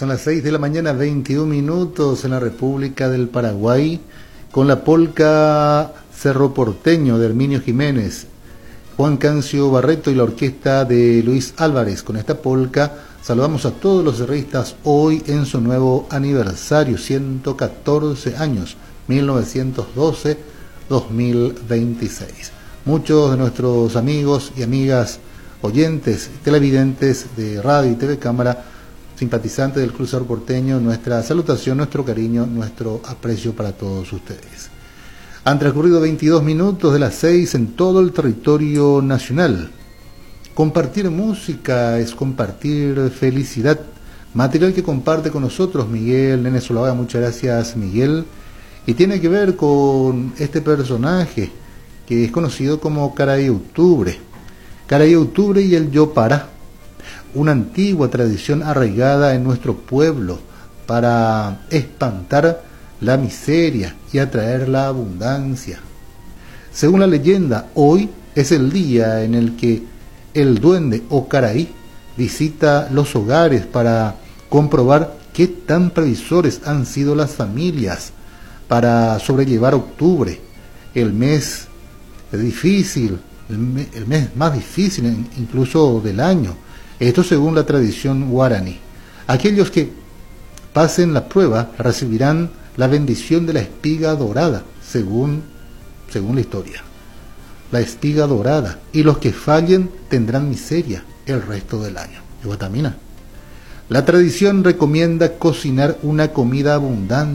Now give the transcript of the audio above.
Son las 6 de la mañana, 21 minutos en la República del Paraguay, con la polca Cerro Porteño de Herminio Jiménez, Juan Cancio Barreto y la orquesta de Luis Álvarez. Con esta polca saludamos a todos los cerristas hoy en su nuevo aniversario, 114 años, 1912-2026. Muchos de nuestros amigos y amigas oyentes, televidentes de radio y TV Cámara, simpatizantes del Club Cerro Porteño, nuestra salutación, nuestro cariño, nuestro aprecio para todos ustedes. Han transcurrido 22 minutos de las 6 en todo el territorio nacional. Compartir música es compartir felicidad. Material que comparte con nosotros Miguel Nene Solaba. Muchas gracias, Miguel. Y tiene que ver con este personaje que es conocido como Caray Octubre. Caray Octubre y el Yopara, una antigua tradición arraigada en nuestro pueblo para espantar la miseria y atraer la abundancia. Según la leyenda, hoy es el día en el que el duende o Caraí visita los hogares para comprobar qué tan previsores han sido las familias para sobrellevar octubre, el mes difícil, el mes más difícil incluso del año. Esto según la tradición guaraní. Aquellos que pasen la prueba recibirán la bendición de la espiga dorada, según la historia. La espiga dorada. Y los que fallen tendrán miseria el resto del año. Guatamina. La tradición recomienda cocinar una comida abundante